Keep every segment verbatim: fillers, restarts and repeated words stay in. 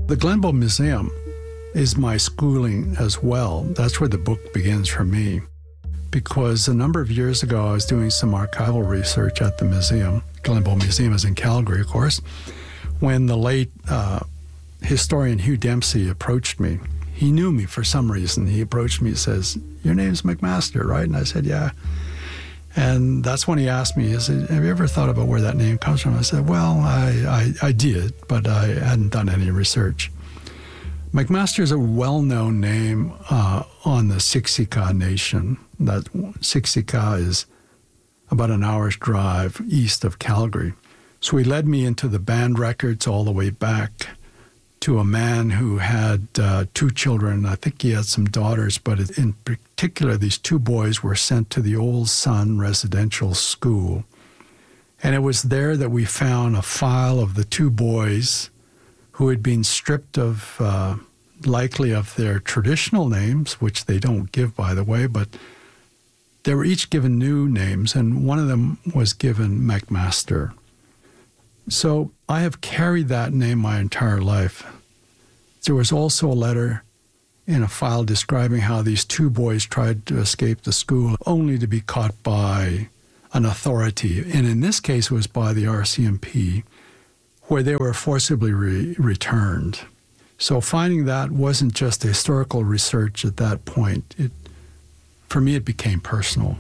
The Glenbow Museum is my schooling as well. That's where the book begins for me. Because a number of years ago, I was doing some archival research at the museum. Glenbow Museum is in Calgary, of course, when the late uh, historian Hugh Dempsey approached me. He knew me for some reason. He approached me and says, "Your name's McMaster, right?" And I said, "Yeah." And that's when he asked me, he said, "Have you ever thought about where that name comes from?" I said, "Well, I, I, I did, but I hadn't done any research." McMaster is a well-known name uh, on the Siksika Nation. That Siksika is about an hour's drive east of Calgary. So he led me into the band records all the way back to a man who had uh, two children. I think he had some daughters, but in particular, these two boys were sent to the Old Sun Residential School. And it was there that we found a file of the two boys who had been stripped of, uh, likely of their traditional names, which they don't give, by the way, but they were each given new names, and one of them was given McMaster. So I have carried that name my entire life. There was also a letter in a file describing how these two boys tried to escape the school only to be caught by an authority, and in this case it was by the R C M P, where they were forcibly re- returned. So finding that wasn't just historical research at that point. It, for me, it became personal.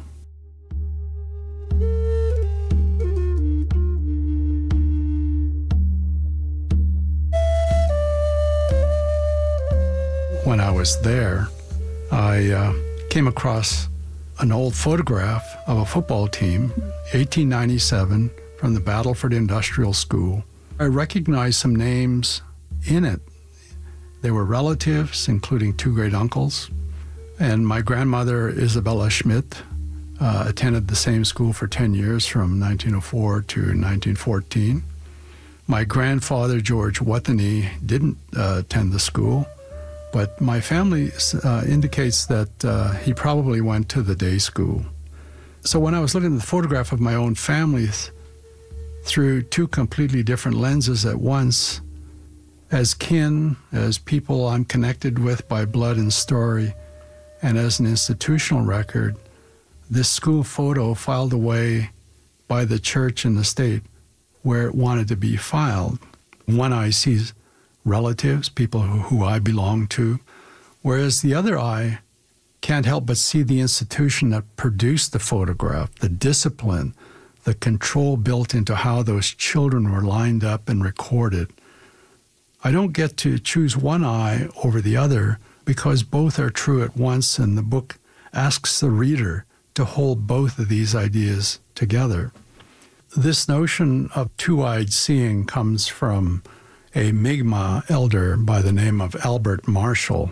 When I was there, I uh, came across an old photograph of a football team, eighteen ninety-seven, from the Battleford Industrial School. I recognized some names in it. They were relatives, including two great-uncles. And my grandmother, Isabella Schmidt, uh, attended the same school for ten years, from nineteen oh four to nineteen fourteen. My grandfather, George Wethany, didn't uh, attend the school, but my family uh, indicates that uh, he probably went to the day school. So when I was looking at the photograph of my own family th- through two completely different lenses at once, as kin, as people I'm connected with by blood and story, and as an institutional record, this school photo filed away by the church and the state where it wanted to be filed. One eye sees relatives, people who, who I belong to, whereas the other eye can't help but see the institution that produced the photograph, the discipline, the control built into how those children were lined up and recorded. I don't get to choose one eye over the other because both are true at once, and the book asks the reader to hold both of these ideas together. This notion of two-eyed seeing comes from a Mi'kmaq elder by the name of Albert Marshall.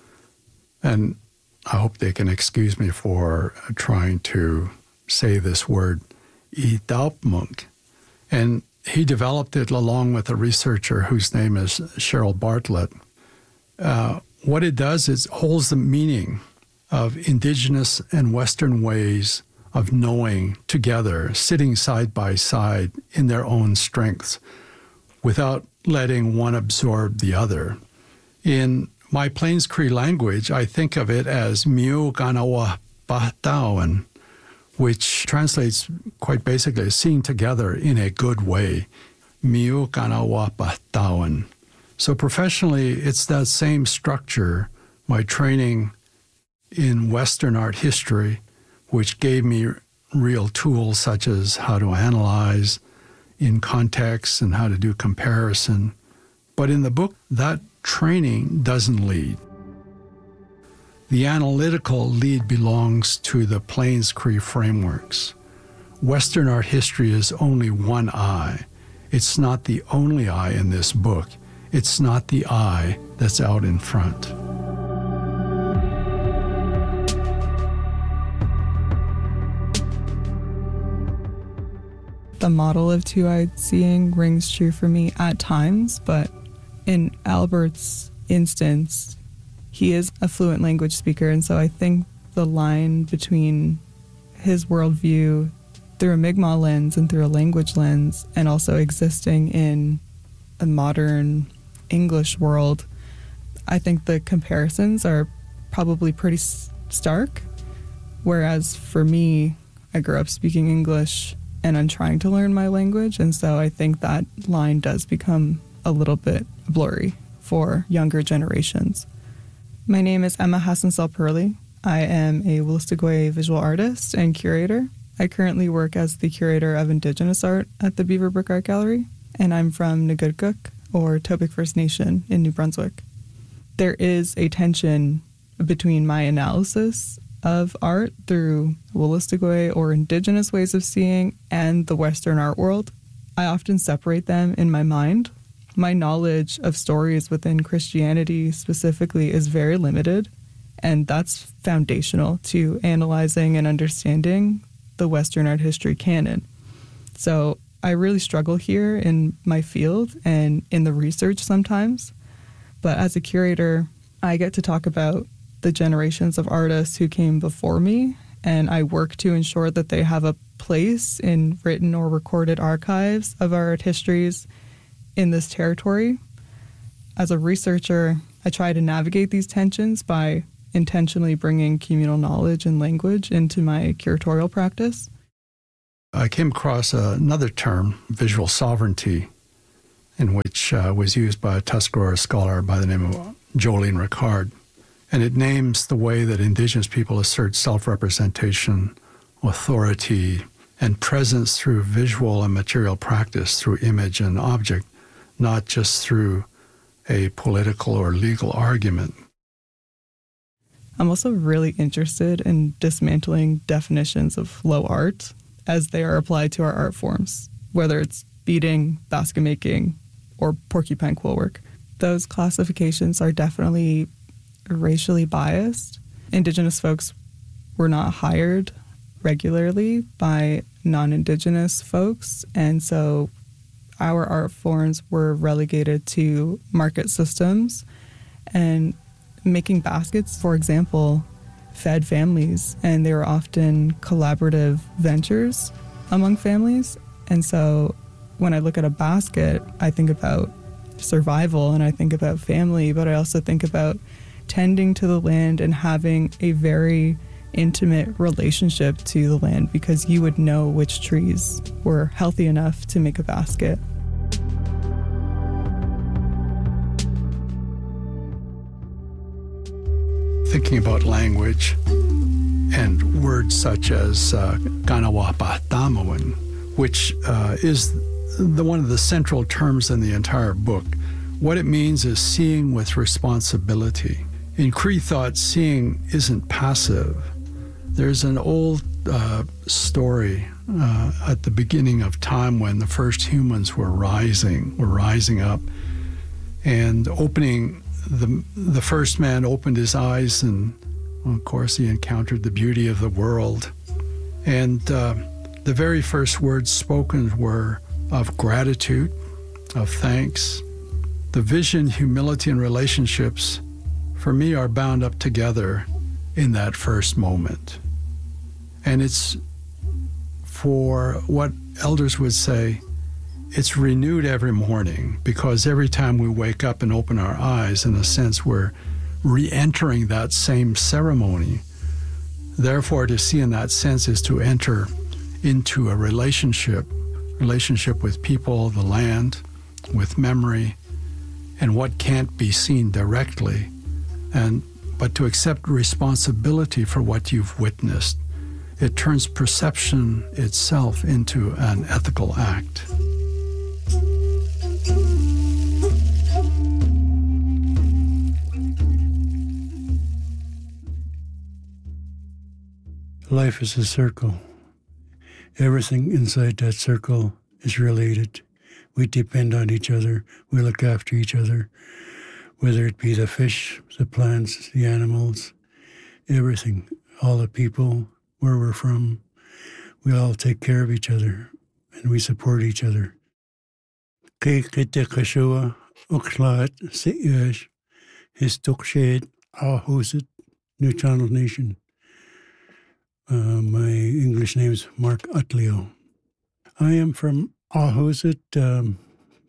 And I hope they can excuse me for trying to say this word, Itaupmunk. And he developed it along with a researcher whose name is Cheryl Bartlett. Uh, what it does is holds the meaning of Indigenous and Western ways of knowing together, sitting side by side in their own strengths, without letting one absorb the other. In my Plains Cree language, I think of it as Miu Ganawa Bahtawan, which translates quite basically as seeing together in a good way. Miu Ganawa Bahtawan. So professionally, it's that same structure, my training in Western art history, which gave me real tools such as how to analyze in context and how to do comparison. But in the book, that training doesn't lead. The analytical lead belongs to the Plains Cree frameworks. Western art history is only one eye. It's not the only eye in this book. It's not the eye that's out in front. The model of two-eyed seeing rings true for me at times, but in Albert's instance, he is a fluent language speaker, and so I think the line between his worldview through a Mi'kmaq lens and through a language lens, and also existing in a modern English world, I think the comparisons are probably pretty s- stark. Whereas for me, I grew up speaking English and I'm trying to learn my language. And so I think that line does become a little bit blurry for younger generations. My name is Emma Hassan-Salperli. I am a Wolastoqey visual artist and curator. I currently work as the curator of Indigenous art at the Beaverbrook Art Gallery, and I'm from Nugudkuk, or Topic First Nation in New Brunswick. There is a tension between my analysis of art through Wolastoqey or Indigenous ways of seeing and the Western art world. I often separate them in my mind. My knowledge of stories within Christianity specifically is very limited, and that's foundational to analyzing and understanding the Western art history canon. So I really struggle here in my field and in the research sometimes. But as a curator, I get to talk about the generations of artists who came before me, and I work to ensure that they have a place in written or recorded archives of our art histories in this territory. As a researcher, I try to navigate these tensions by intentionally bringing communal knowledge and language into my curatorial practice. I came across uh, another term, visual sovereignty, in which uh, was used by a Tuscarora scholar by the name of Jolene Ricard. And it names the way that Indigenous people assert self-representation, authority, and presence through visual and material practice, through image and object, not just through a political or legal argument. I'm also really interested in dismantling definitions of low art as they are applied to our art forms, whether it's beading, basket making, or porcupine quill work. Those classifications are definitely racially biased. Indigenous folks were not hired regularly by non-Indigenous folks, and so our art forms were relegated to market systems, and making baskets, for example, fed families, and they were often collaborative ventures among families. And so when I look at a basket, I think about survival and I think about family, but I also think about tending to the land and having a very intimate relationship to the land, because you would know which trees were healthy enough to make a basket. Thinking about language and words such as uh, Ganawapahtamoan, which uh, is the one of the central terms in the entire book. What it means is seeing with responsibility. In Cree thought, seeing isn't passive. There's an old uh, story uh, at the beginning of time when the first humans were rising, were rising up, and opening The the first man opened his eyes, and well, of course he encountered the beauty of the world. And uh, the very first words spoken were of gratitude, of thanks. The vision, humility, and relationships, for me, are bound up together in that first moment. And it's, for what elders would say, it's renewed every morning, because every time we wake up and open our eyes, in a sense, we're re-entering that same ceremony. Therefore, to see in that sense is to enter into a relationship, relationship with people, the land, with memory, and what can't be seen directly, and but to accept responsibility for what you've witnessed. It turns perception itself into an ethical act. Life is a circle. Everything inside that circle is related. We depend on each other. We look after each other, whether it be the fish, the plants, the animals, everything, all the people, where we're from. We all take care of each other, and we support each other. Kikite Kashua, Uxlaat, Si'ush, Histukshade, Ahusit, New Channel Nation. Uh, my English name is Mark Utleo. I am from Ahusit, um,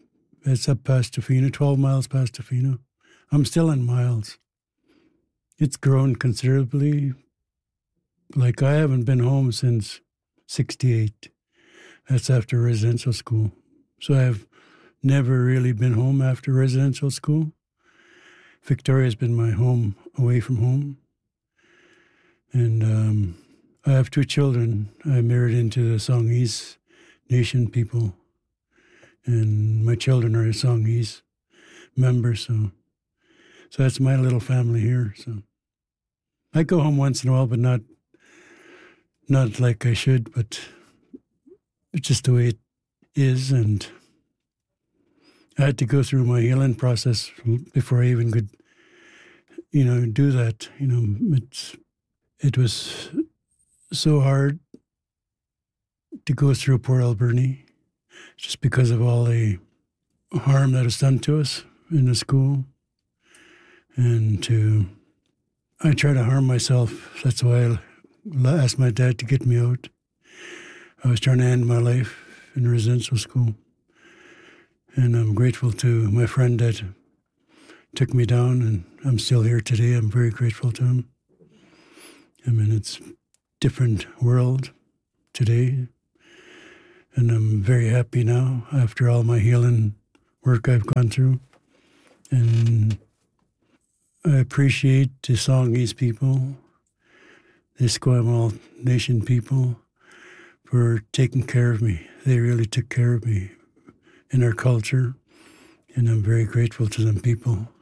It's up past Tofino, twelve miles past Tofino. I'm still in miles. It's grown considerably. Like, I haven't been home since sixty-eight. That's after residential school. So I've never really been home after residential school. Victoria's been my home away from home. And um, I have two children. I married into the Songhees Nation people. And my children are Songhees members. So, so that's my little family here. So I go home once in a while, but not not like I should, but it's just the way it is. And I had to go through my healing process before I even could, you know, do that. You know, it's it was so hard to go through Port Alberni just because of all the harm that was done to us in the school. And to, I try to harm myself. That's why I asked my dad to get me out. I was trying to end my life in residential school. And I'm grateful to my friend that took me down, and I'm still here today. I'm very grateful to him. I mean, it's a different world today. And I'm very happy now after all my healing work I've gone through. And I appreciate the Songhees people, the Esquimalt Nation people, for taking care of me. They really took care of me in our culture, and I'm very grateful to them people.